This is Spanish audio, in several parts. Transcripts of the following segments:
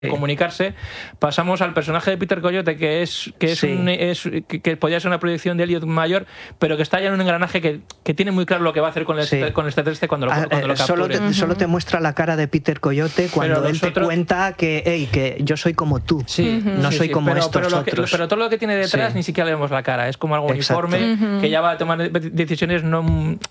comunicarse, pasamos al personaje de Peter Coyote, que que podría ser una proyección de Elliot mayor, pero que está ya en un engranaje que tiene muy claro lo que va a hacer con el extraterrestre cuando lo capture. Solo te muestra la cara de Peter Coyote cuando él te cuenta que yo soy como tú, no soy como estos otros. Pero todo lo que tiene detrás ni siquiera le vemos la cara, es como algo uniforme que ya va a tomar decisiones no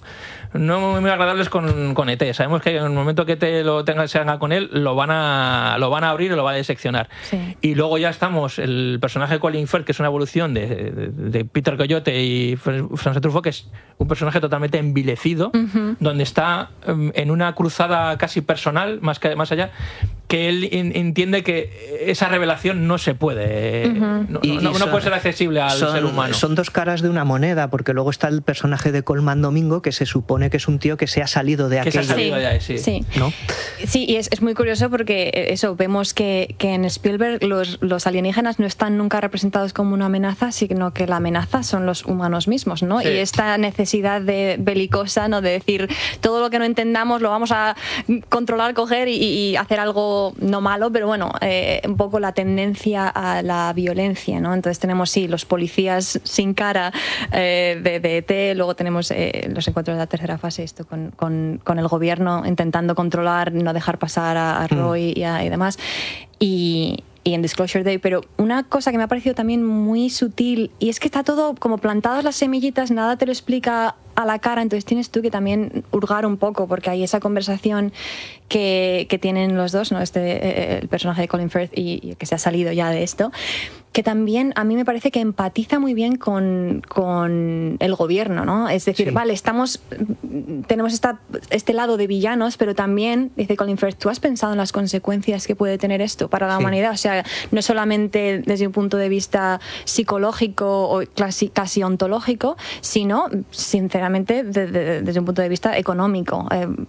muy agradables con ET. Sabemos que en el momento que ET se haga con él, lo van a abrir y lo va a diseccionar. Y luego ya estamos, el personaje de Colin Firth, que es una evolución de Peter Coyote y François Truffaut, que es un personaje totalmente envilecido, donde está en una cruzada casi personal, más allá, que él entiende que esa revelación no se puede, no puede ser accesible al ser humano. Son dos caras de una moneda, porque luego está el personaje de Colman Domingo, que se supone que es un tío que se ha salido de aquello. ¿No? Sí, y es muy curioso porque eso, vemos que en Spielberg los alienígenas no están nunca representados como una amenaza, sino que la amenaza son los humanos mismos, ¿no? Sí. Y esta necesidad belicosa, ¿no? De decir, todo lo que no entendamos lo vamos a controlar, coger y hacer algo no malo, pero bueno, un poco la tendencia a la violencia, ¿no? Entonces tenemos, los policías sin cara de ET, luego tenemos los encuentros de la tercera fase, esto con el gobierno intentando controlar, no dejar pasar a Roy y demás. Y en Disclosure Day, pero una cosa que me ha parecido también muy sutil, y es que está todo como plantadas las semillitas, nada te lo explica a la cara, entonces tienes tú que también hurgar un poco, porque hay esa conversación que tienen los dos, ¿no? El personaje de Colin Firth y que se ha salido ya de esto, que también a mí me parece que empatiza muy bien con el gobierno, ¿no? Es decir, vale, tenemos este lado de villanos, pero también, dice Colin Firth, ¿tú has pensado en las consecuencias que puede tener esto para la humanidad? O sea, no solamente desde un punto de vista psicológico o casi ontológico, sino, sinceramente, desde un punto de vista económico.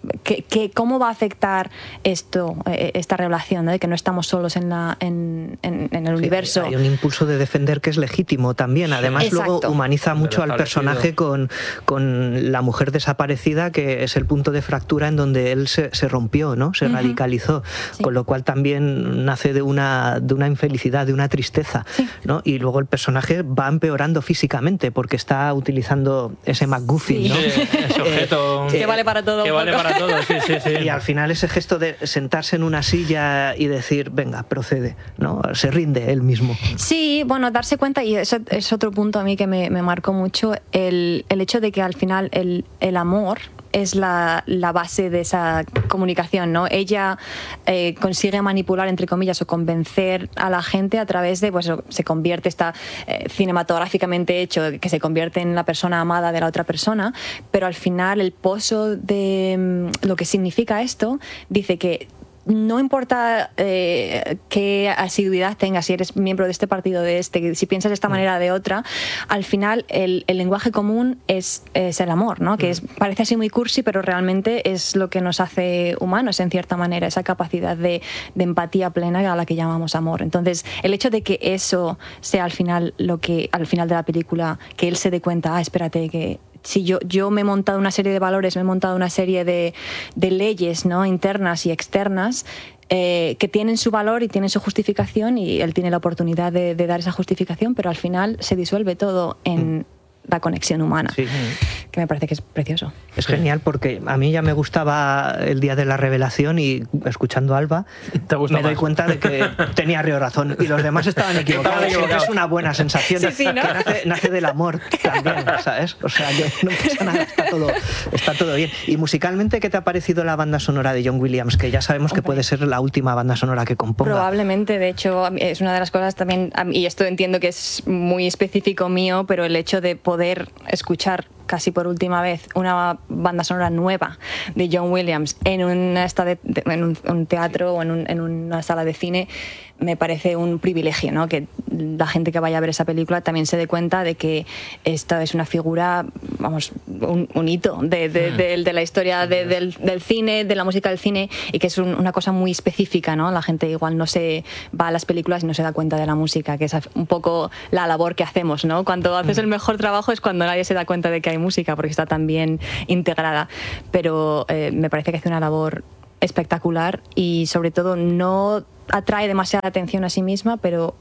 ¿Cómo va a afectar esta relación, ¿no? De que no estamos solos en el universo? Hay un impulso de defender que es legítimo también. Además, luego humaniza mucho al personaje con la mujer desaparecida, que es el punto de fractura en donde él se rompió, ¿no? Se radicalizó, con lo cual también nace de una infelicidad, de una tristeza, ¿no? Y luego el personaje va empeorando físicamente porque está utilizando ese MacGuffin, ¿no? Ese objeto que vale para todo. Que vale para todo, sí. Y al final ese gesto de sentarse en una silla y decir, venga, procede, ¿no? Se rinde él mismo. Sí, bueno, darse cuenta, y eso es otro punto a mí que me marcó mucho, el hecho de que al final el amor es la base de esa comunicación, ¿no? Ella consigue manipular, entre comillas, o convencer a la gente a través de, pues, se convierte, está cinematográficamente hecho, que se convierte en la persona amada de la otra persona, pero al final el pozo de lo que significa esto dice que no importa qué asiduidad tengas, si eres miembro de este partido, si piensas de esta manera o de otra, al final el lenguaje común es el amor, ¿no? Que parece así muy cursi, pero realmente es lo que nos hace humanos en cierta manera, esa capacidad de empatía plena a la que llamamos amor. Entonces, el hecho de que eso sea al final al final de la película, que él se dé cuenta, espérate, que si yo me he montado una serie de valores, me he montado una serie de leyes, ¿no? Internas y externas, que tienen su valor y tienen su justificación, y él tiene la oportunidad de dar esa justificación, pero al final se disuelve todo en la conexión humana, que me parece que es precioso. Es genial, porque a mí ya me gustaba el día de la revelación, y escuchando a Alba me doy cuenta de que tenía razón y los demás estaban equivocados. Es una buena sensación, ¿no? Que nace del amor también, ¿sabes? O sea, no pasa nada, está todo bien. Y musicalmente, ¿qué te ha parecido la banda sonora de John Williams? Que ya sabemos que puede ser la última banda sonora que componga. Probablemente, de hecho, es una de las cosas también, y esto entiendo que es muy específico mío, pero el hecho de poder escuchar casi por última vez una banda sonora nueva de John Williams en un teatro o en una sala de cine, me parece un privilegio, ¿no? Que la gente que vaya a ver esa película también se dé cuenta de que esta es una figura, vamos, un hito de la historia del cine, de la música del cine, y que es una cosa muy específica, ¿no? La gente igual no se va a las películas y no se da cuenta de la música, que es un poco la labor que hacemos, ¿no? Cuando haces el mejor trabajo es cuando nadie se da cuenta de que hay música, porque está tan bien integrada. Pero me parece que hace una labor espectacular, y sobre todo no atrae demasiada atención a sí misma, pero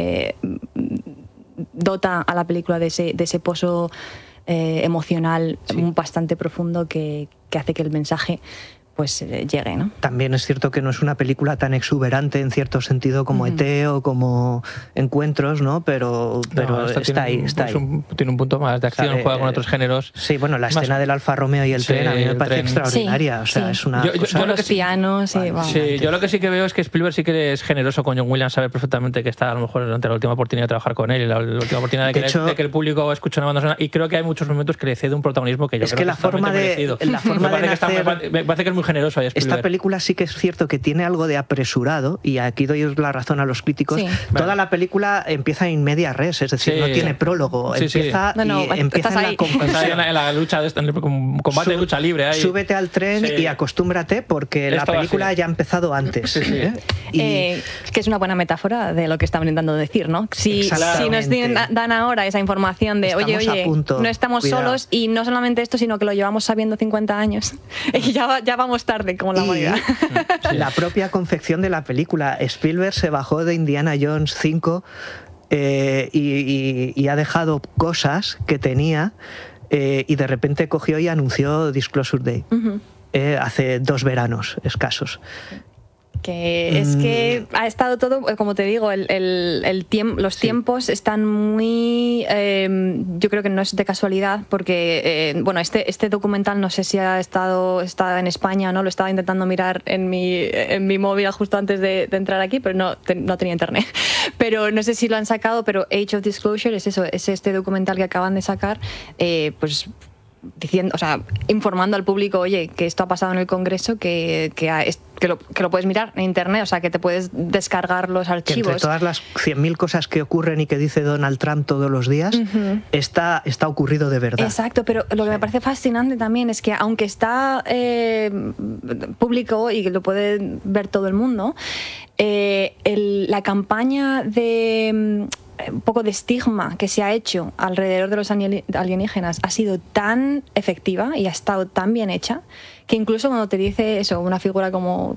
dota a la película de ese pozo emocional bastante profundo que hace que el mensaje pues llegue, ¿no? También es cierto que no es una película tan exuberante en cierto sentido como E.T. o como Encuentros, ¿no? Pero está ahí. Tiene un punto más de acción, juega con otros géneros. Sí, bueno, la escena del Alfa Romeo y el tren a mí me parece extraordinaria. Es una cosa... los pianos. Yo lo que sí que veo es que Spielberg sí que es generoso con John Williams, sabe perfectamente que está a lo mejor durante la última oportunidad de trabajar con él y la última oportunidad de que el público escuche una banda sonora, y creo que hay muchos momentos que le cede un protagonismo que yo creo que la forma de me parece que es muy generoso ahí Spielberg. Esta película sí que es cierto que tiene algo de apresurado, y aquí doy la razón a los críticos. Toda la película empieza in media res, es decir, no tiene prólogo. Empieza en la lucha, en combate de lucha libre. Ahí. Súbete al tren y acostúmbrate, porque la película ya ha empezado antes. Que es una buena metáfora de lo que estaban intentando decir, ¿no? Si nos dan ahora esa información de oye, no estamos solos, y no solamente esto, sino que lo llevamos sabiendo 50 años y ya vamos tarde como la humanidad. La propia confección de la película, Spielberg se bajó de Indiana Jones 5 y ha dejado cosas que tenía, y de repente cogió y anunció Disclosure Day hace 2 veranos escasos. Es que ha estado todo, como te digo, los tiempos están muy... yo creo que no es de casualidad, porque este documental no sé si está en España o no, lo estaba intentando mirar en mi móvil justo antes de entrar aquí, pero no tenía internet. Pero no sé si lo han sacado, pero Age of Disclosure es este documental que acaban de sacar, pues diciendo, informando al público, oye, que esto ha pasado en el Congreso, que lo puedes mirar en internet, que te puedes descargar los archivos. Que entre todas las 100.000 cosas que ocurren y que dice Donald Trump todos los días, está ocurrido de verdad. Exacto, pero lo que me parece fascinante también es que, aunque está público y que lo puede ver todo el mundo, la campaña de... un poco de estigma que se ha hecho alrededor de los alienígenas ha sido tan efectiva y ha estado tan bien hecha, que incluso cuando te dice eso, una figura como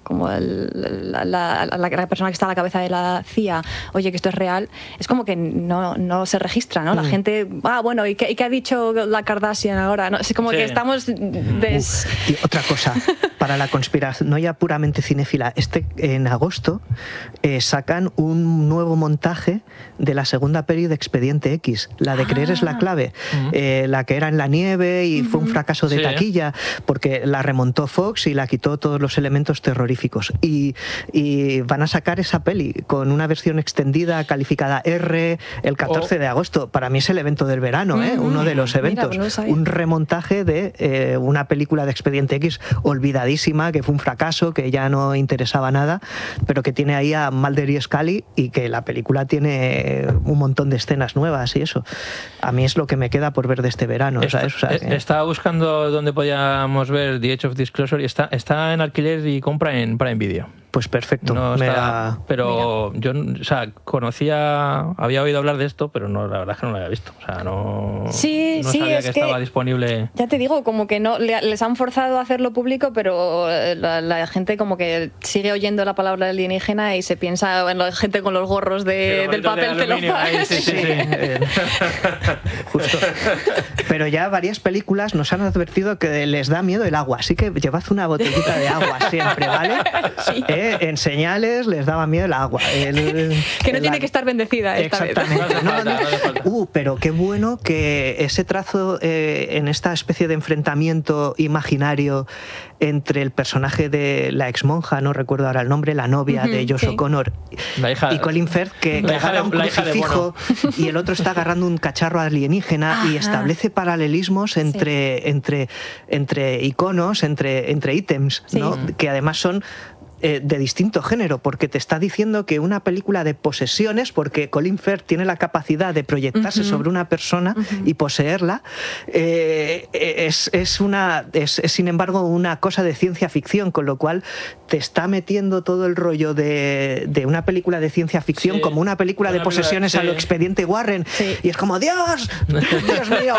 la persona que está a la cabeza de la CIA, oye, que esto es real, es como que no se registra, ¿no? La gente, bueno, ¿y qué ha dicho la Kardashian ahora? ¿No? Es como que estamos... Y otra cosa, para la conspiranoia puramente cinéfila, en agosto sacan un nuevo montaje de la segunda peli de Expediente X, la de Creer es la clave, la que era en la nieve y fue un fracaso de taquilla, porque la remontó Fox y la quitó todos los elementos terroríficos, y van a sacar esa peli con una versión extendida calificada R el 14 de agosto. Para mí es el evento del verano, uno de los eventos. Un remontaje de una película de Expediente X olvidadísima, que fue un fracaso, que ya no interesaba nada, pero que tiene ahí a Mulder y Scully, y que la película tiene un montón de escenas nuevas, y eso a mí es lo que me queda por ver de este verano. Estaba buscando dónde podíamos ver The Age of Disclosure y está en alquiler y compra en Prime Video. Pues perfecto. Pero yo, había oído hablar de esto, pero la verdad es que no lo había visto. No sabía que estaba disponible. Ya te digo, como que no les han forzado a hacerlo público, pero la gente como que sigue oyendo la palabra alienígena y se piensa en la gente con los gorros del papel celofán. Sí. Justo. Pero ya varias películas nos han advertido que les da miedo el agua, así que llevad una botellita de agua siempre, ¿vale? Sí. En Señales les daba miedo el agua. Que no tiene que estar bendecida esta exactamente. Vez. Pero qué bueno que ese trazo en esta especie de enfrentamiento imaginario entre el personaje de la exmonja, no recuerdo ahora el nombre, la novia de Josh O'Connor, y Colin Firth, que agarra un crucifijo y el otro está agarrando un cacharro alienígena, y establece paralelismos entre iconos, entre ítems, ¿no? Que además son de distinto género, porque te está diciendo que una película de posesiones, porque Colin Firth tiene la capacidad de proyectarse sobre una persona y poseerla, es sin embargo una cosa de ciencia ficción, con lo cual te está metiendo todo el rollo de una película de ciencia ficción como una película de posesiones a lo Expediente Warren, y es como ¡Dios mío!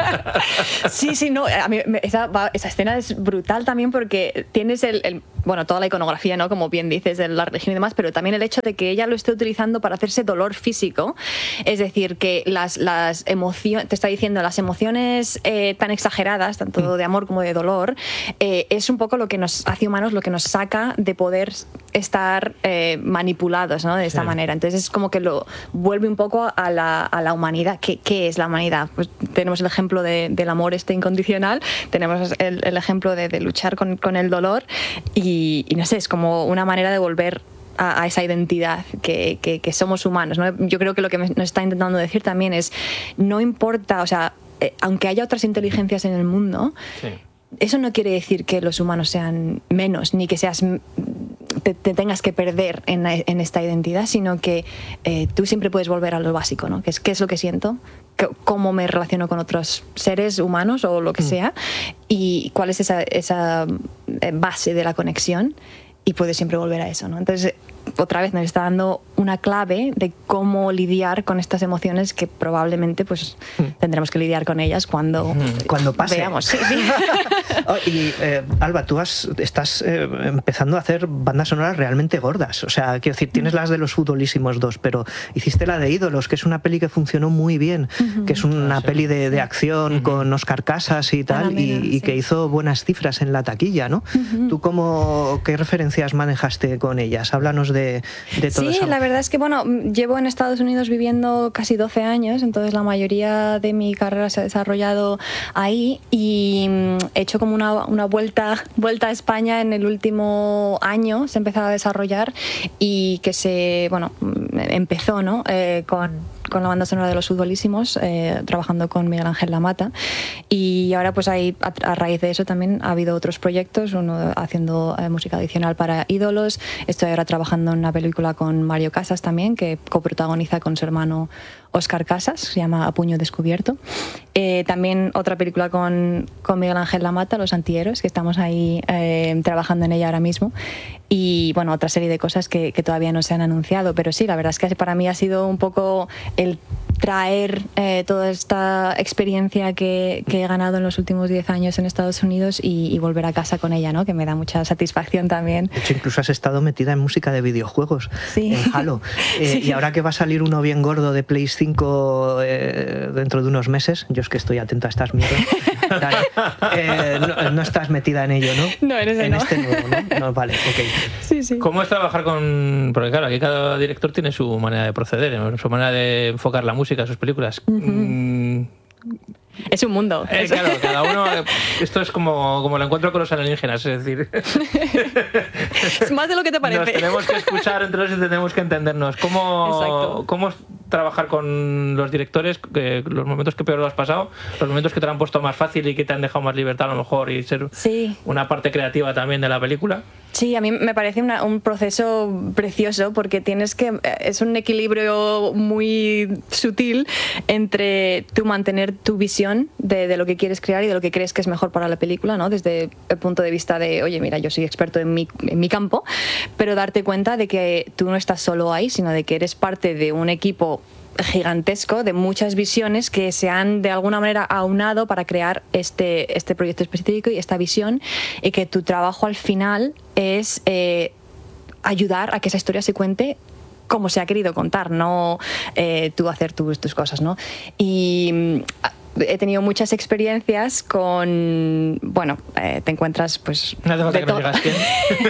Sí, no, a mí esa escena es brutal también, porque tienes toda la iconografía, ¿no? Como bien dices, de la religión y demás, pero también el hecho de que ella lo esté utilizando para hacerse dolor físico, es decir, que las emociones, te está diciendo, las emociones tan exageradas, tanto de amor como de dolor, es un poco lo que nos hace humanos, lo que nos saca de poder estar manipulados, ¿no? De esta manera. Entonces es como que lo vuelve un poco a la humanidad. ¿Qué es la humanidad? Pues tenemos el ejemplo del amor incondicional, tenemos el ejemplo de luchar con el dolor y no sé, es como una manera de volver a esa identidad que somos humanos, ¿no? Yo creo que lo que nos está intentando decir también es, no importa, o sea, aunque haya otras inteligencias en el mundo, eso no quiere decir que los humanos sean menos, ni que te tengas que perder en esta identidad, sino que tú siempre puedes volver a lo básico, ¿no? ¿Qué es lo que siento? ¿Cómo me relaciono con otros seres humanos o lo que sea? ¿Y cuál es esa base de la conexión? Y puedes siempre volver a eso, ¿no? Entonces, otra vez nos está dando una clave de cómo lidiar con estas emociones que probablemente pues tendremos que lidiar con ellas cuando pase. Veamos. Sí. Y Alba, tú estás empezando a hacer bandas sonoras realmente gordas. O sea, quiero decir, tienes las de Los Futbolísimos 2, pero hiciste la de Ídolos, que es una peli que funcionó muy bien, que es una peli de acción con Óscar Casas y tal, y que hizo buenas cifras en la taquilla, ¿no? ¿Tú qué referencias manejaste con ellas? Háblanos de todo eso. Sí, la verdad es que, bueno, llevo en Estados Unidos viviendo casi 12 años, entonces la mayoría de mi carrera se ha desarrollado ahí y he hecho como una vuelta a España en el último año, se ha empezado a desarrollar y que empezó, ¿no? Con la banda sonora de Los Futbolísimos, trabajando con Miguel Ángel Lamata, y ahora pues ahí a raíz de eso también ha habido otros proyectos, uno haciendo música adicional para Ídolos, estoy ahora trabajando en una película con Mario Casas también, que coprotagoniza con su hermano Óscar Casas, se llama A Puño Descubierto. También otra película con Miguel Ángel Lamata, Los Antihéroes, que estamos ahí trabajando en ella ahora mismo. Y bueno, otra serie de cosas que todavía no se han anunciado, pero sí, la verdad es que para mí ha sido un poco el traer toda esta experiencia que he ganado en los últimos 10 años en Estados Unidos y volver a casa con ella, ¿no? Que me da mucha satisfacción también. De hecho, incluso has estado metida en música de videojuegos, en Halo. Sí. Y ahora que va a salir uno bien gordo de Play 5 dentro de unos meses, yo es que estoy atento a estas mierdas, no estás metida en ello, ¿no? No, eres en este nuevo, ¿no? No, vale, ok. Sí. ¿Cómo es trabajar con...? Porque claro, aquí cada director tiene su manera de proceder, su manera de enfocar la música, sus películas. Es un mundo. Claro, cada uno... Esto es como el encuentro con los alienígenas, es decir... Es más de lo que te parece. Nos tenemos que escuchar entre nosotros y tenemos que entendernos. ¿Cómo es trabajar con los directores? Los momentos que peor lo has pasado, los momentos que te lo han puesto más fácil y que te han dejado más libertad a lo mejor y ser una parte creativa también de la película. Sí, a mí me parece un proceso precioso porque es un equilibrio muy sutil entre tú mantener tu visión de lo que quieres crear y de lo que crees que es mejor para la película, ¿no? Desde el punto de vista de, oye, mira, yo soy experto en mi campo, pero darte cuenta de que tú no estás solo ahí, sino de que eres parte de un equipo gigantesco de muchas visiones que se han de alguna manera aunado para crear este proyecto específico y esta visión, y que tu trabajo al final es ayudar a que esa historia se cuente como se ha querido contar, no tú hacer tus cosas, ¿no? Y he tenido muchas experiencias con... Bueno, te encuentras pues... No hace falta que nos digas quién.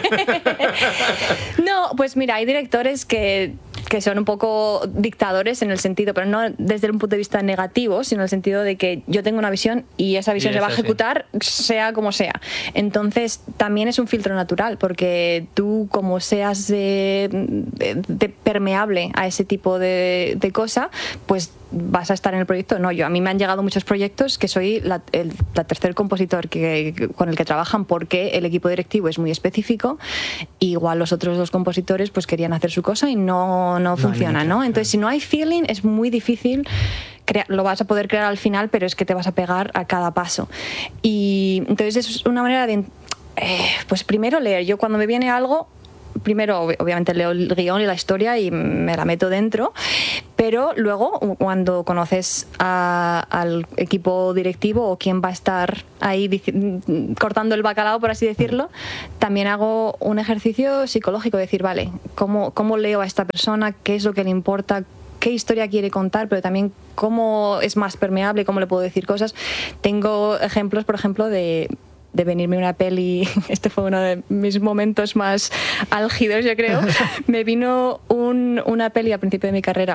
No, pues mira, hay directores que son un poco dictadores en el sentido, pero no desde un punto de vista negativo, sino en el sentido de que yo tengo una visión y esa visión se va a ejecutar sea como sea. Entonces también es un filtro natural, porque tú, como seas de permeable a ese tipo de cosa, pues vas a estar en el proyecto. No, a mí me han llegado muchos proyectos que soy la tercer compositor con el que trabajan, porque el equipo directivo es muy específico. Igual los otros dos compositores pues querían hacer su cosa y no funciona, ¿no? Entonces, si no hay feeling, es muy difícil. Lo vas a poder crear al final, pero es que te vas a pegar a cada paso. Y entonces es una manera de pues primero leer. Yo, cuando me viene algo, primero obviamente leo el guión y la historia y me la meto dentro, pero Pero luego, cuando conoces al equipo directivo o quién va a estar ahí cortando el bacalao, por así decirlo, también hago un ejercicio psicológico, de decir, vale, ¿cómo leo a esta persona? ¿Qué es lo que le importa? ¿Qué historia quiere contar? Pero también cómo es más permeable, cómo le puedo decir cosas. Tengo ejemplos, por ejemplo, de venirme una peli, este fue uno de mis momentos más álgidos, yo creo. Me vino una peli al principio de mi carrera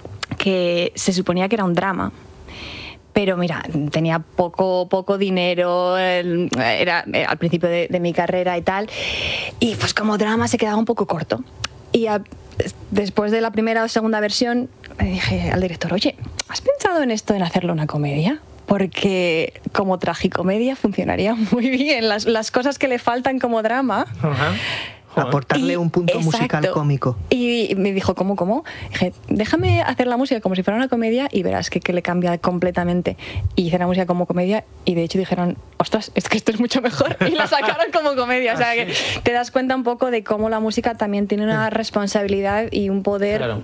que se suponía que era un drama. Pero mira, tenía poco dinero, era al principio de mi carrera y tal, y pues como drama se quedaba un poco corto. Y después de la primera o segunda versión, le dije al director, oye, ¿has pensado en esto, en hacerlo una comedia? Porque como tragicomedia funcionaría muy bien. Las cosas que le faltan como drama... Aportarle un punto musical cómico. Y me dijo, ¿cómo? Dije, déjame hacer la música como si fuera una comedia y verás que le cambia completamente. Y hice la música como comedia y de hecho dijeron, ostras, es que esto es mucho mejor. Y la sacaron como comedia. O sea, que te das cuenta un poco de cómo la música también tiene una responsabilidad y un poder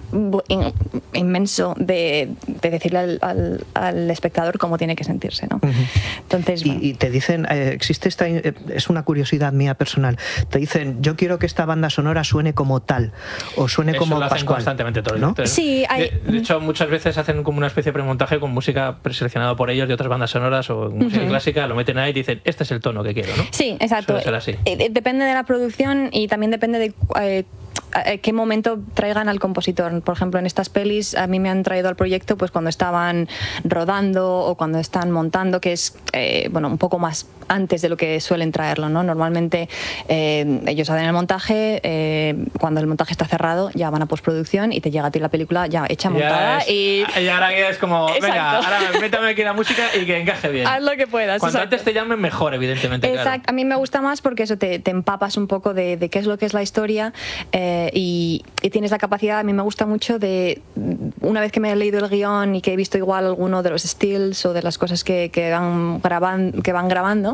inmenso de decirle al espectador cómo tiene que sentirse, ¿no? Entonces, y te dicen, existe es una curiosidad mía personal, te dicen, yo quiero que esta banda sonora suene como tal o suene como Pascual. Eso lo hacen constantemente todos los directores. Sí, de hecho, muchas veces hacen como una especie de premontaje con música preseleccionada por ellos de otras bandas sonoras o música clásica, lo meten ahí y dicen, este es el tono que quiero, ¿no? Sí, exacto. Suele ser así. Depende de la producción y también depende de qué momento traigan al compositor. Por ejemplo, en estas pelis a mí me han traído al proyecto pues cuando estaban rodando o cuando están montando, que es un poco más antes de lo que suelen traerlo, ¿no? Normalmente ellos hacen el montaje, cuando el montaje está cerrado ya van a postproducción y te llega a ti la película ya hecha, montada y ahora es como, exacto. Venga, ahora métame aquí la música y que encaje bien. Haz lo que puedas. Cuanto exacto. antes te llamen mejor, evidentemente. Exacto. Claro. A mí me gusta más porque eso te empapas un poco de qué es lo que es la historia y tienes la capacidad. A mí me gusta mucho de, una vez que me he leído el guión y que he visto igual alguno de los stills o de las cosas que van grabando,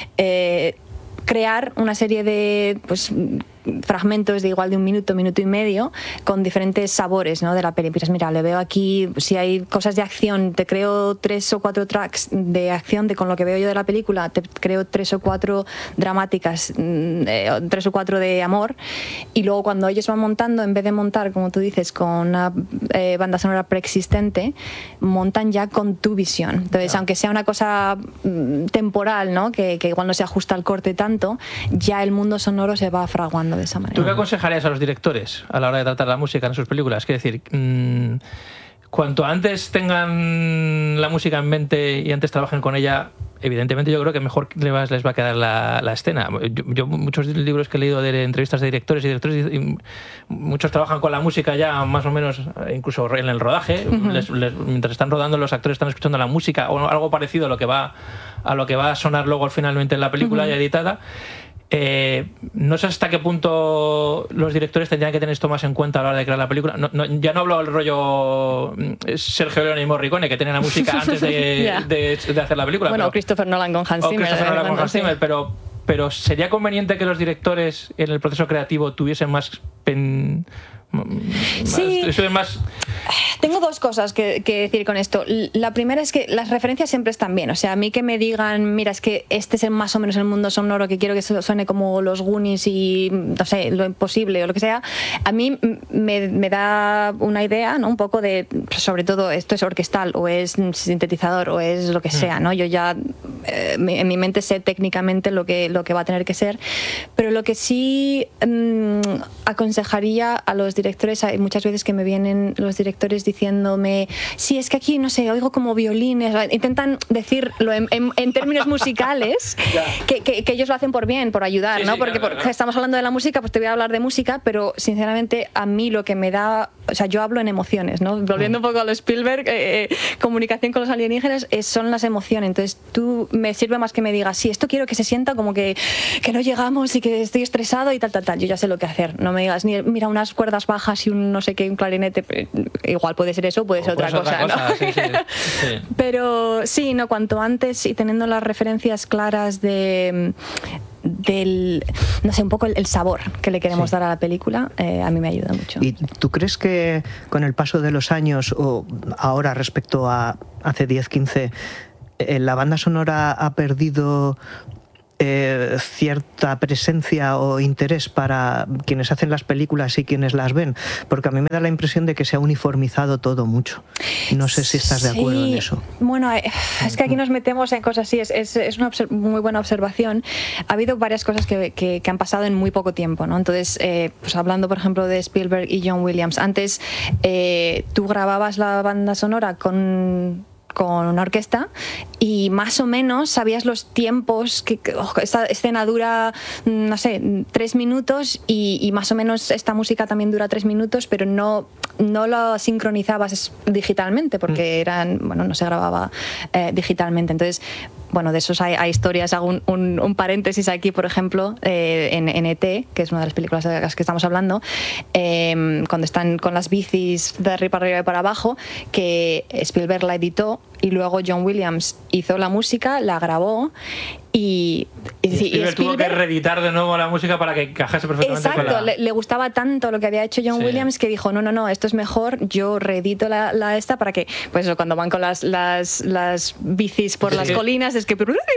crear una serie de fragmentos de igual de un minuto y medio con diferentes sabores, ¿no? De la peli. Piensas, mira, le veo aquí, si hay cosas de acción, te creo 3 o 4 tracks de acción con lo que veo yo de la película, te creo 3 o 4 dramáticas, 3 o 4 de amor, y luego cuando ellos van montando, en vez de montar, como tú dices, con una banda sonora preexistente, montan ya con tu visión. Entonces, aunque sea una cosa temporal, ¿no? Que igual no se ajusta al corte tanto, ya el mundo sonoro se va fraguando de esa manera. ¿Tú qué aconsejarías a los directores a la hora de tratar la música en sus películas? Quiero decir, cuanto antes tengan la música en mente y antes trabajen con ella, evidentemente yo creo que mejor les va a quedar la escena. Yo muchos libros que he leído de entrevistas de directores y muchos trabajan con la música ya más o menos, incluso en el rodaje. Mientras están rodando, los actores están escuchando la música o algo parecido a lo que va a sonar luego finalmente en la película ya editada. No sé hasta qué punto los directores tendrían que tener esto más en cuenta a la hora de crear la película. Ya no hablo del rollo Sergio Leone y Morricone, que tenían la música antes de hacer la película. Bueno, Christopher Nolan con Hans Zimmer. Pero ¿sería conveniente que los directores en el proceso creativo tuviesen más... Tengo dos cosas que decir con esto. La primera es que las referencias siempre están bien. O sea, a mí que me digan, mira, es que este es más o menos el mundo sonoro que quiero que suene como los Goonies y, no sé, Lo Imposible o lo que sea, a mí me da una idea, ¿no? Un poco de, sobre todo, esto es orquestal o es sintetizador o es lo que sea, ¿no? Yo ya en mi mente sé técnicamente lo que va a tener que ser. Pero lo que sí aconsejaría a los directores, hay muchas veces que me vienen los directores diciéndome, sí, es que aquí, no sé, oigo como violines, intentan decirlo en términos musicales, que ellos lo hacen por bien, por ayudar, ¿no? Porque estamos hablando de la música, pues te voy a hablar de música, pero sinceramente a mí lo que me da, o sea, yo hablo en emociones, ¿no? Volviendo un poco a lo Spielberg, comunicación con los alienígenas son las emociones. Entonces tú me sirve más que me digas, sí, esto quiero que se sienta como que no llegamos y que estoy estresado y tal. Yo ya sé lo que hacer. No me digas, mira, unas cuerdas bajas y un no sé qué, un clarinete, igual puede ser eso, puede ser otra cosa, ¿no? Sí. Pero sí, no, cuanto antes y teniendo las referencias claras de no sé, un poco el sabor que le queremos dar a la película, a mí me ayuda mucho. ¿Y tú crees que con el paso de los años, o ahora respecto a hace 10, 15, la banda sonora ha perdido cierta presencia o interés para quienes hacen las películas y quienes las ven? Porque a mí me da la impresión de que se ha uniformizado todo mucho. No sé si estás de acuerdo en eso. Bueno, es que aquí nos metemos en cosas así, es una muy buena observación. Ha habido varias cosas que han pasado en muy poco tiempo, ¿no? Entonces, pues hablando por ejemplo de Spielberg y John Williams, antes tú grababas la banda sonora con una orquesta y más o menos sabías los tiempos, que esta escena dura, no sé, 3 minutos y más o menos esta música también dura 3 minutos, pero no lo sincronizabas digitalmente porque no se grababa digitalmente. Entonces, bueno, de esos hay historias. Hago un paréntesis aquí, por ejemplo, en E.T., que es una de las películas de las que estamos hablando, cuando están con las bicis de arriba para arriba y para abajo, que Spielberg la editó y luego John Williams hizo la música, la grabó y Spielberg tuvo que reeditar de nuevo la música para que encajase perfectamente. Exacto, con le gustaba tanto lo que había hecho John Williams que dijo, no, esto es mejor, yo reedito la esta para que, pues eso, cuando van con las bicis por las colinas, es que...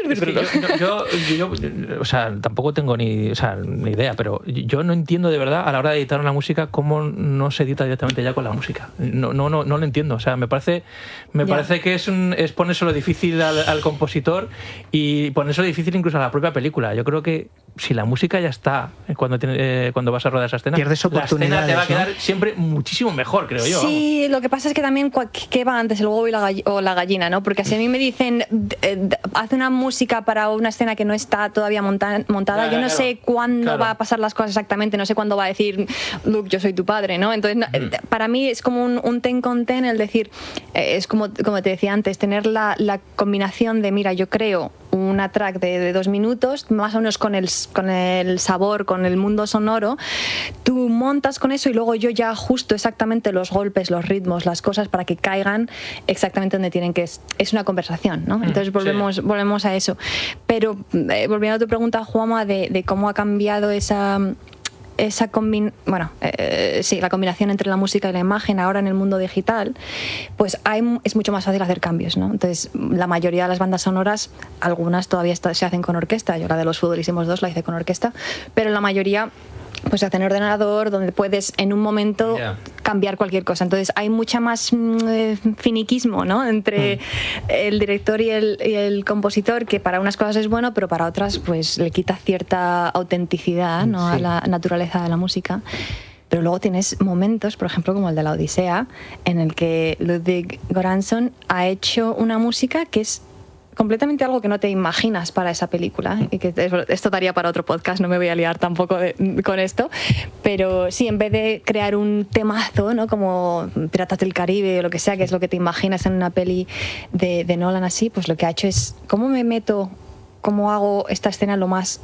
Yo, o sea, tampoco tengo ni idea, pero yo no entiendo de verdad a la hora de editar una música cómo no se edita directamente ya con la música. No lo entiendo. O sea, me parece que es ponérselo difícil al compositor y ponérselo difícil incluso a la propia película. Yo creo que si la música ya está cuando vas a rodar esa escena, pierdes oportunidades, la escena te va a quedar siempre muchísimo mejor, creo yo. Sí, lo que pasa es que también ¿qué va antes, el huevo o la gallina, ¿no? Porque si a mí me dicen haz una música para una escena que no está todavía montada, yo no sé cuándo va a pasar las cosas exactamente, no sé cuándo va a decir Luke, yo soy tu padre, ¿no? Entonces para mí es como un ten con ten, el decir, es como te decía antes, tener la combinación de, mira, yo creo una track de 2 minutos, más o menos con el sabor, con el mundo sonoro, tú montas con eso y luego yo ya ajusto exactamente los golpes, los ritmos, las cosas para que caigan exactamente donde tienen que. Es una conversación, ¿no? Entonces volvemos a eso. Pero volviendo a tu pregunta, Juanma, de cómo ha cambiado la combinación entre la música y la imagen ahora en el mundo digital, pues es mucho más fácil hacer cambios, ¿no? Entonces, la mayoría de las bandas sonoras, algunas todavía se hacen con orquesta. Yo la de Los Futbolísimos 2 la hice con orquesta, pero la mayoría pues se hace en ordenador, donde puedes en un momento cambiar cualquier cosa. Entonces hay mucha más finiquismo, ¿no? Entre el director y el compositor, que para unas cosas es bueno, pero para otras pues le quita cierta autenticidad, ¿no? A la naturaleza de la música. Pero luego tienes momentos, por ejemplo, como el de la Odisea, en el que Ludwig Göransson ha hecho una música que es completamente algo que no te imaginas para esa película, y que esto daría para otro podcast, no me voy a liar tampoco con esto, pero sí, en vez de crear un temazo, ¿no? Como Piratas del Caribe o lo que sea, que es lo que te imaginas en una peli de Nolan así, pues lo que ha hecho es cómo hago esta escena lo más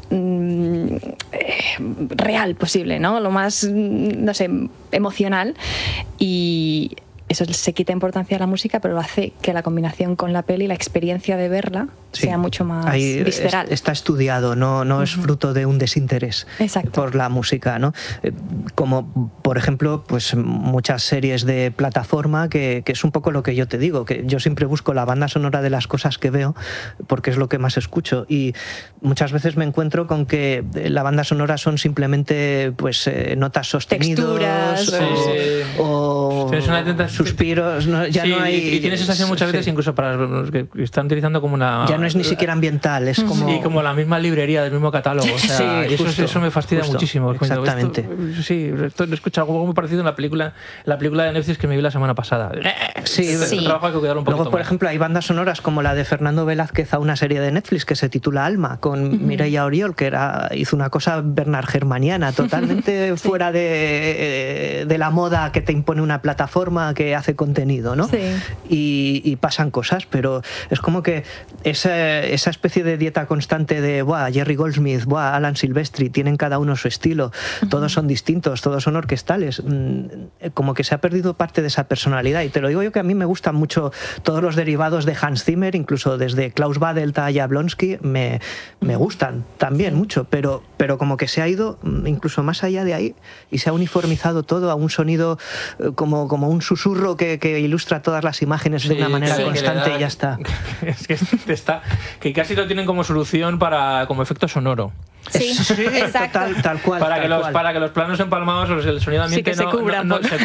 real posible, ¿no? Lo más, no sé, emocional, y eso se quita importancia a la música, pero lo hace que la combinación con la peli, la experiencia de verla, sea mucho más visceral. Está estudiado, no es fruto de un desinterés por la música, ¿no? Como, por ejemplo, pues muchas series de plataforma, que es un poco lo que yo te digo, que yo siempre busco la banda sonora de las cosas que veo, porque es lo que más escucho, y muchas veces me encuentro con que la banda sonora son simplemente pues notas sostenidas, o suspiros, no hay... Y tienes esa sensación muchas veces, incluso para los que están utilizando como una... Ya no es ni siquiera ambiental, es como... Y como la misma librería del mismo catálogo. O sea, eso me fastidia muchísimo. Exactamente. Esto he escuchado algo muy parecido en la película de Netflix que me vi la semana pasada. Es un trabajo que hay que cuidarlo un poquito. Luego, por ejemplo, hay bandas sonoras como la de Fernando Velázquez a una serie de Netflix que se titula Alma, con Mireia Oriol, que hizo una cosa Bernard Herrmanniana, totalmente fuera de la moda que te impone una plataforma, que que hace contenido, ¿no? Sí. Y pasan cosas, pero es como que esa especie de dieta constante de Jerry Goldsmith, Alan Silvestri, tienen cada uno su estilo, todos son distintos, todos son orquestales, como que se ha perdido parte de esa personalidad. Y te lo digo yo, que a mí me gustan mucho todos los derivados de Hans Zimmer, incluso desde Klaus Badelt a Jablonski, me gustan también mucho, pero como que se ha ido incluso más allá de ahí y se ha uniformizado todo a un sonido como un susurro que ilustra todas las imágenes de una manera constante y ya está. Es que casi lo tienen como solución como efecto sonoro. Sí, exacto. Tal cual. Para que los planos empalmados, el sonido ambiente se cubra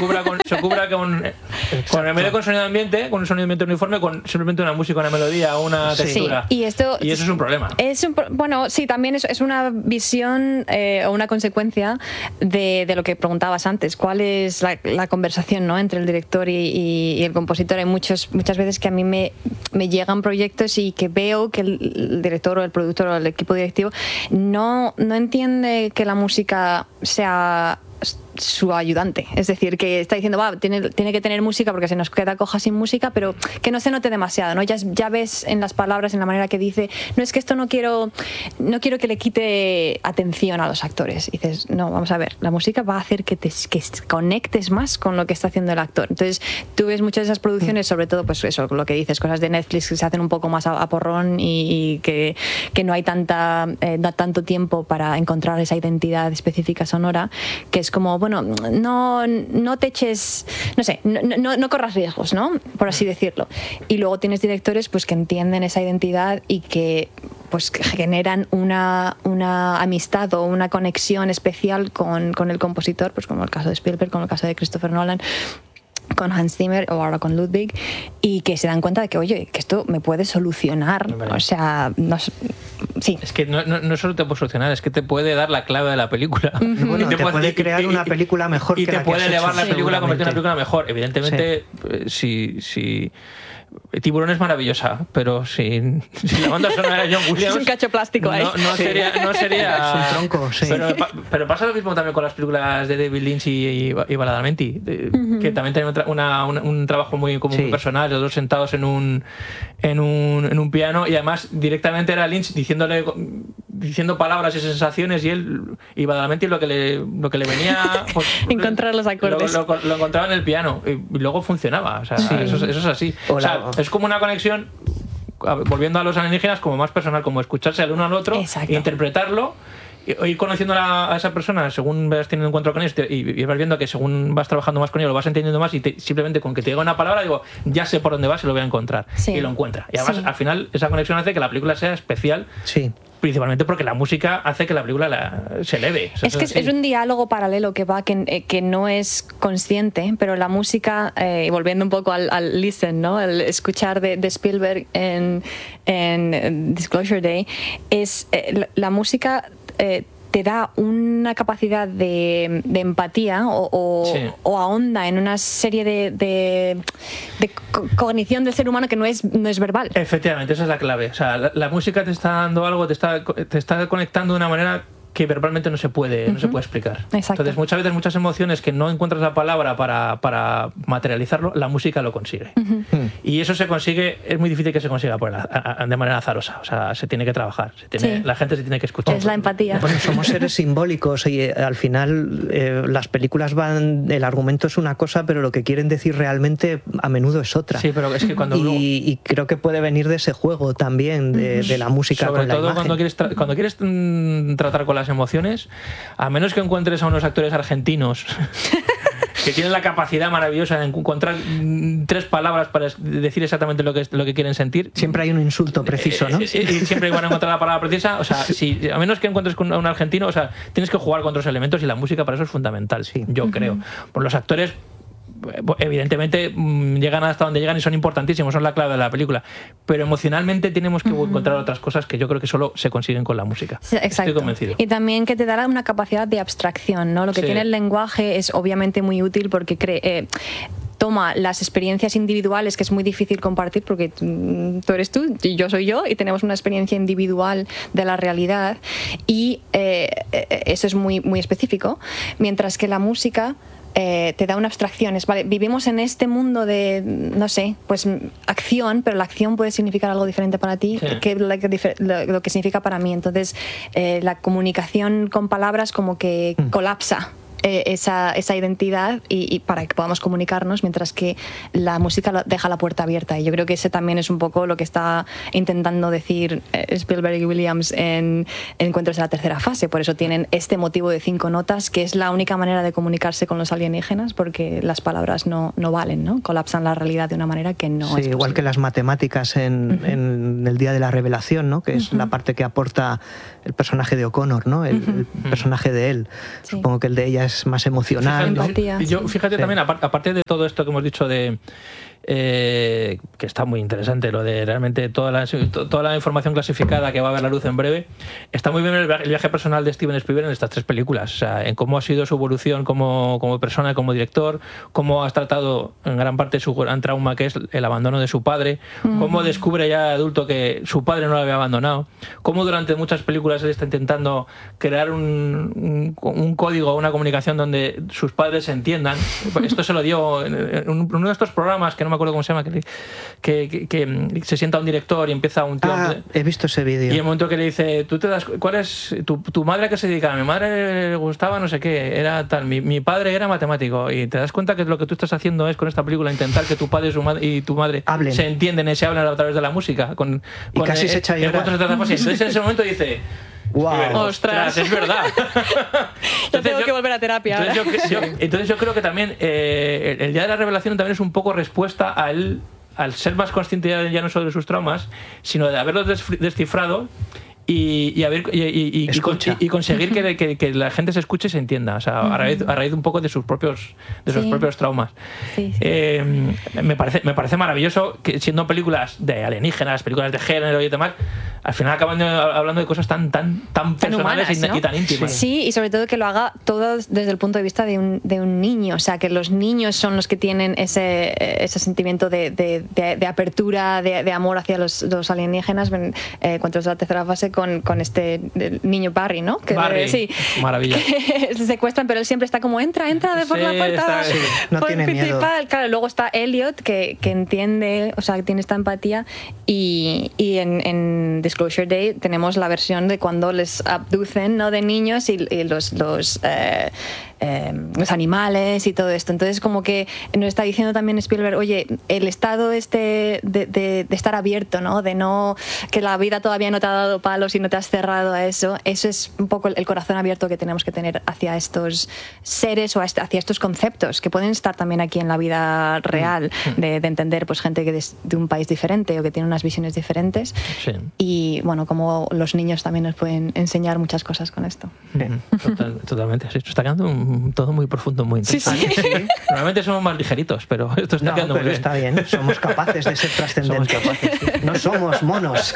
con en vez de con sonido ambiente, con un sonido ambiente uniforme, con simplemente una música, una melodía, una textura. Sí. Y eso es un problema. Bueno, sí, también es una visión o una consecuencia de lo que preguntabas antes. ¿Cuál es la conversación, ¿no?, entre el director y el compositor? Hay muchas veces que a mí me llegan proyectos y que veo que el director o el productor o el equipo directivo no entiende que la música sea su ayudante, es decir, que está diciendo tiene que tener música porque se nos queda coja sin música, pero que no se note demasiado, ¿no? Ya ves en las palabras, en la manera que dice, no, es que esto no quiero que le quite atención a los actores. Y dices, no, vamos a ver, la música va a hacer que conectes más con lo que está haciendo el actor. Entonces tú ves muchas de esas producciones, sobre todo pues eso, lo que dices, cosas de Netflix que se hacen un poco más a porrón y que no hay tanto tiempo para encontrar esa identidad específica sonora, que es como, bueno, no te eches, no sé, no corras riesgos, ¿no?, por así decirlo. Y luego tienes directores pues que entienden esa identidad y que pues que generan una amistad o una conexión especial con el compositor, pues como el caso de Spielberg, como el caso de Christopher Nolan, con Hans Zimmer o ahora con Ludwig, y que se dan cuenta de que, oye, que esto me puede solucionar. O sea, sí. Es que no solo te puede solucionar, es que te puede dar la clave de la película. Bueno, te puede crear una película mejor que la que has hecho. Y te puede elevar la película, convertir una película mejor. Evidentemente, si Tiburón es maravillosa, pero si la banda sonora de John Williams... Es un cacho plástico ahí. No sería es un tronco, sí. Pero pasa lo mismo también con las películas de David Lynch y Badalamenti, que también tienen un trabajo muy personal, los dos sentados en un piano, y además directamente era Lynch diciendo palabras y sensaciones, y Badalamenti lo que le venía... Pues, encontrar los acordes. Lo encontraba en el piano y luego funcionaba. O sea, eso es así. O sea, es como una conexión, volviendo a los alienígenas, como más personal, como escucharse el uno al otro, e interpretarlo, y ir conociendo a esa persona según vas teniendo encuentro con él, y vas viendo que según vas trabajando más con él lo vas entendiendo más, y simplemente con que te diga una palabra digo, ya sé por dónde vas y lo voy a encontrar, y lo encuentra. Y además al final esa conexión hace que la película sea especial. Sí. Principalmente porque la música hace que la película se eleve. O sea, es un diálogo paralelo que no es consciente, pero la música, volviendo un poco al listen, ¿no?, el escuchar de Spielberg en Disclosure Day, es la música te da una capacidad de empatía o ahonda en una serie de cognición del ser humano que no es verbal. Efectivamente, esa es la clave. O sea, la música te está dando algo, te está conectando de una manera que verbalmente no se puede explicar. Exacto. Entonces, muchas veces, muchas emociones que no encuentras la palabra para materializarlo, la música lo consigue. Y eso se consigue, es muy difícil que se consiga de manera azarosa. O sea, se tiene que trabajar, la gente se tiene que escuchar. Es la empatía. Bueno, somos seres simbólicos y al final las películas el argumento es una cosa, pero lo que quieren decir realmente a menudo es otra. Sí, pero es que cuando y creo que puede venir de ese juego también, de la música sobre con la todo imagen. cuando quieres tratar con las emociones, a menos que encuentres a unos actores argentinos que tienen la capacidad maravillosa de encontrar tres palabras para decir exactamente lo que quieren sentir. Siempre hay un insulto preciso, ¿no? Y siempre van a encontrar la palabra precisa. O sea, a menos que encuentres a un argentino, o sea, tienes que jugar con otros elementos, y la música para eso es fundamental, yo creo. Por los actores, evidentemente llegan hasta donde llegan y son importantísimos, son la clave de la película, pero emocionalmente tenemos que encontrar otras cosas que yo creo que solo se consiguen con la música. Sí, exacto. Estoy convencido. Y también que te dará una capacidad de abstracción, ¿no? Lo que tiene el lenguaje es obviamente muy útil porque toma las experiencias individuales, que es muy difícil compartir porque tú eres tú y yo soy yo, y tenemos una experiencia individual de la realidad, y eso es muy, muy específico, mientras que la música te da una abstracción. Vale, vivimos en este mundo de, no sé, pues acción, pero la acción puede significar algo diferente para ti que lo que significa para mí. Entonces, la comunicación con palabras como que colapsa esa identidad y para que podamos comunicarnos, mientras que la música deja la puerta abierta. Y yo creo que ese también es un poco lo que está intentando decir Spielberg y Williams en Encuentros de la tercera fase. Por eso tienen este motivo de 5 notas, que es la única manera de comunicarse con los alienígenas, porque las palabras no valen, ¿no? Colapsan la realidad de una manera que no es posible. Igual que las matemáticas en el Día de la Revelación, ¿no? Que es la parte que aporta el personaje de O'Connor, ¿no? El personaje de él. Sí. Supongo que el de ella es más emocional. Fíjate también, aparte de todo esto que hemos dicho de que está muy interesante, lo de realmente toda la información clasificada que va a ver la luz en breve, está muy bien el viaje personal de Steven Spielberg en estas 3 películas, o sea, en cómo ha sido su evolución como persona, como director, cómo has tratado en gran parte su gran trauma, que es el abandono de su padre, cómo descubre ya de adulto que su padre no lo había abandonado, cómo durante muchas películas él está intentando crear un código, una comunicación donde sus padres se entiendan. Esto se lo dio en uno de estos programas que no me acuerdo cómo se llama, que se sienta un director y empieza un tío... he visto ese vídeo. Y el momento que le dice, ¿cuál es tu madre a qué se dedica? A mi madre le gustaba no sé qué, era tal, mi padre era matemático, y te das cuenta que lo que tú estás haciendo es con esta película intentar que tu padre y tu madre hablen. Se entienden y se hablan a través de la música. Y casi se echa a llorar. Entonces en ese momento dice... ¡Wow! ¡Ostras! Es verdad. Yo tengo que volver a terapia. Entonces yo creo que también el Día de la Revelación también es un poco respuesta a él, al ser más consciente ya no solo de sus traumas, sino de haberlos descifrado y conseguir que la gente se escuche y se entienda, o sea, a raíz un poco de sus propios traumas. Sí. Me parece maravilloso que, siendo películas de alienígenas, películas de género y demás, al final acaban hablando de cosas tan personales humanas, ¿no? y tan íntimas. Sí, y sobre todo que lo haga todo desde el punto de vista de un niño, o sea, que los niños son los que tienen ese sentimiento de apertura, de amor hacia los alienígenas. Encuentros de la tercera fase con este niño Barry, ¿no? Barry, sí, maravilla. Que se secuestran, pero él siempre está como entra de por la puerta no tiene principal. Miedo. Claro, luego está Elliot que entiende, o sea, que tiene esta empatía, y en Disclosure Day tenemos la versión de cuando les abducen, ¿no?, de niños y los animales y todo esto. Entonces, como que nos está diciendo también Spielberg, oye, el estado de estar abierto, ¿no?, de no, que la vida todavía no te ha dado palos y no te has cerrado a eso es un poco el corazón abierto que tenemos que tener hacia estos seres o hacia estos conceptos que pueden estar también aquí en la vida real, de entender pues gente que es de un país diferente o que tiene unas visiones diferentes. Sí. Y bueno, como los niños también nos pueden enseñar muchas cosas con esto. Totalmente. Sí, esto está quedando todo muy profundo, muy interesante. Sí. Normalmente somos más ligeritos, pero esto está quedando muy bien. Está bien, somos capaces de ser trascendentes. No somos monos.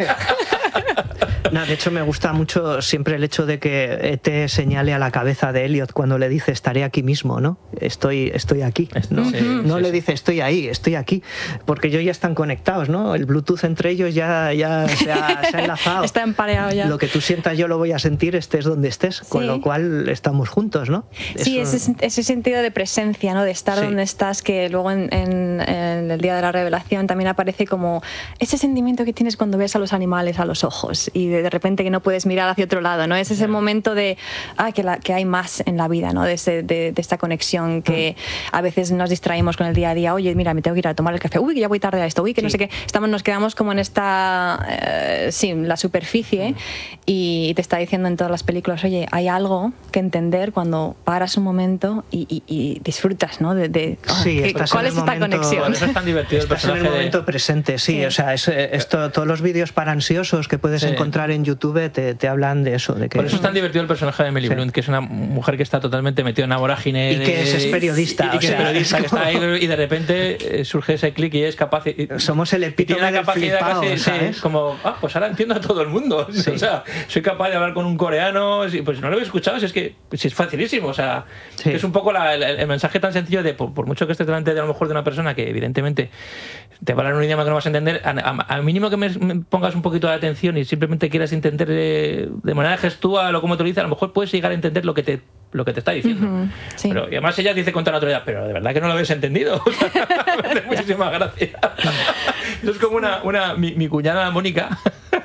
No, de hecho me gusta mucho siempre el hecho de que ET señale a la cabeza de Elliot cuando le dice estaré aquí mismo, ¿no? Estoy aquí, ¿no? Le dice estoy ahí, estoy aquí, porque ellos ya están conectados, ¿no? El Bluetooth entre ellos ya se ha enlazado. Está empareado ya. Lo que tú sientas yo lo voy a sentir, estés donde estés, con lo cual estamos juntos, ¿no? Sí, ese sentido de presencia, ¿no? De estar donde estás, que luego en el Día de la Revelación también aparece como ese sentimiento que tienes cuando ves a los animales a los ojos y de repente que no puedes mirar hacia otro lado, ¿no? Es ese momento de que hay más en la vida, ¿no? De esta conexión que a veces nos distraemos con el día a día. Oye, mira, me tengo que ir a tomar el café. Uy, que ya voy tarde a esto. Uy, que no sé qué. Nos quedamos como en esta la superficie, y te está diciendo en todas las películas, oye, hay algo que entender cuando paras un momento y disfrutas, ¿no? ¿Cuál es esta conexión? Por eso es tan divertido el personaje. En el momento presente, sí. O sea, todos los vídeos para ansiosos que puedes encontrar en YouTube te hablan de eso. Por eso es tan divertido el personaje de Emily Blunt, que es una mujer que está totalmente metida en una vorágine. Y que es periodista. Y que es periodista, que está ahí y de repente surge ese clic y es capaz. Somos el epítome del flipado, ¿sabes? Como, pues ahora entiendo a todo el mundo. Sí. O sea, soy capaz de hablar con un coreano. Pues no lo he escuchado, si es facilísimo. O sea, es un poco el mensaje tan sencillo de, por mucho que estés delante de a lo mejor de una persona que evidentemente te va a hablar un idioma que no vas a entender, al mínimo que me pongas un poquito de atención y simplemente quieras entender de manera gestual o como te lo dice, a lo mejor puedes llegar a entender lo que te lo que te está diciendo. Sí. Pero, y además ella dice con toda naturalidad, pero de verdad que no lo habéis entendido. O sea, me hace muchísima gracia. Eso es como mi cuñada Mónica.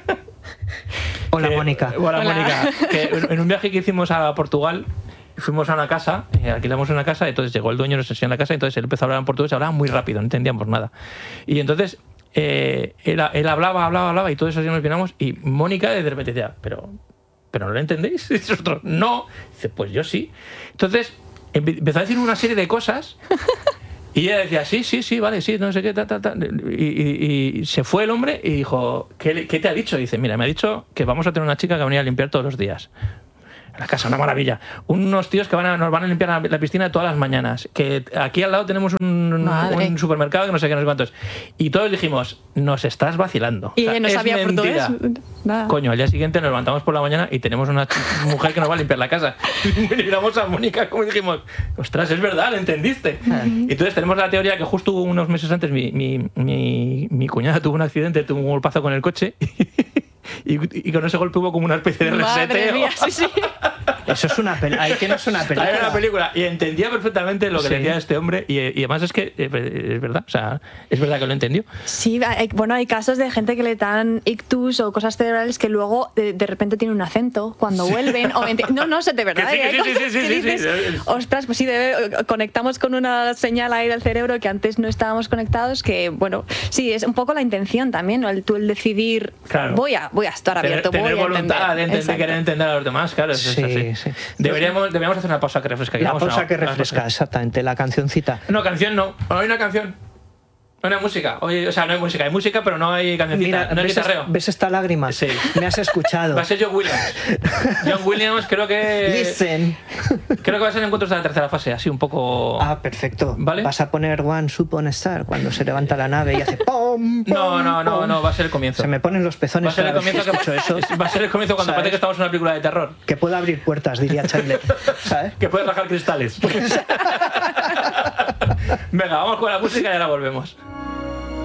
Hola, Mónica. Hola, Mónica. Que en un viaje que hicimos a Portugal, fuimos a una casa, alquilamos una casa, entonces llegó el dueño, nos enseñó la casa, entonces él empezó a hablar en portugués, hablaba muy rápido, no entendíamos nada. Y entonces él hablaba y todo eso así nos miramos, y Mónica de repente decía, pero ¿no lo entendéis? Y nosotros, no. Dice, pues yo sí. Entonces empezó a decir una serie de cosas y ella decía, sí, vale, sí, no sé qué, y se fue el hombre y dijo, ¿qué te ha dicho? Dice, mira, me ha dicho que vamos a tener una chica que va a venir a limpiar todos los días la casa, una maravilla. Unos tíos que nos van a limpiar la piscina todas las mañanas. Que aquí al lado tenemos un supermercado que no sé qué, no sé cuántos. Y todos dijimos, nos estás vacilando. Y ella no sabía portugués. Nada. Coño, al día siguiente nos levantamos por la mañana y tenemos una mujer que nos va a limpiar la casa. Y miramos a Mónica como dijimos, ostras, es verdad, lo entendiste. Y entonces tenemos la teoría que justo unos meses antes mi cuñada tuvo un accidente, tuvo un golpazo con el coche. Y con ese golpe hubo como una especie de reseteo. Mía, sí. Eso es una película. Ahí tienes una película. Hay una película. Y entendía perfectamente lo que le decía a este hombre. Y además es que es verdad. O sea, es verdad que lo entendió. Sí, hay casos de gente que le dan ictus o cosas cerebrales que luego de repente tienen un acento cuando vuelven. No, de verdad. Sí. Ostras, pues sí, conectamos con una señal ahí del cerebro que antes no estábamos conectados. Que, bueno, sí, es un poco la intención también, ¿no? El decir, claro. Voy a estar abierto, tener voy a voluntad de querer entender a los demás, claro, eso es así. Sí. Deberíamos hacer una pausa que refresca. La pausa que refresca, exactamente, la cancioncita. No, canción no hay una canción. No hay música. O sea, no hay música. Hay música, pero no hay cancioncita. Mira, no hay guitarreo. ¿Ves esta lágrima? Sí. Me has escuchado. Va a ser John Williams. John Williams creo que... Listen. Creo que va a ser encuentros de la tercera fase, así un poco... Ah, perfecto. ¿Vale? Vas a poner One Upon a Star cuando se levanta la nave y hace pom, pom, No, va a ser el comienzo. Se me ponen los pezones. Va a ser el comienzo va a ser el comienzo cuando parece que estamos en una película de terror. Que pueda abrir puertas, diría Chandler. ¿Sabes? Que puede rajar cristales. Venga, vamos con la música y ahora volvemos.